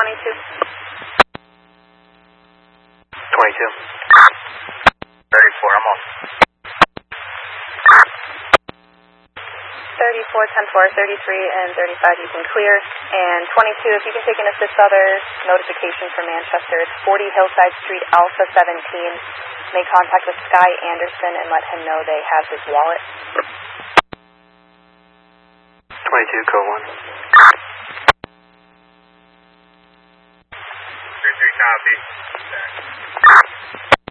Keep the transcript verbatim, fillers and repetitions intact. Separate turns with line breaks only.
twenty-two.
twenty-two. thirty-four, I'm off.
thirty-four, ten four, thirty-three, and thirty-five you can clear. And twenty-two, if you can take an assist other notification for Manchester, it's forty Hillside Street, Alpha seventeen. Make contact with Sky Anderson and let him know they have his wallet.
twenty-two, code one.
three three, copy.